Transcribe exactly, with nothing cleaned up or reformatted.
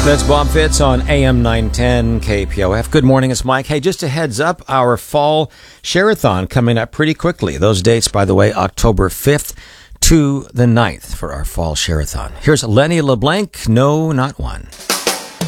That's Bob Fitz on A M nine ten K P O F. Good morning, it's Mike. Hey, just a heads up, our fall share-a-thon coming up pretty quickly. Those dates, by the way, October fifth to the ninth for our fall share-a-thon. Here's Lenny LeBlanc, No, Not One.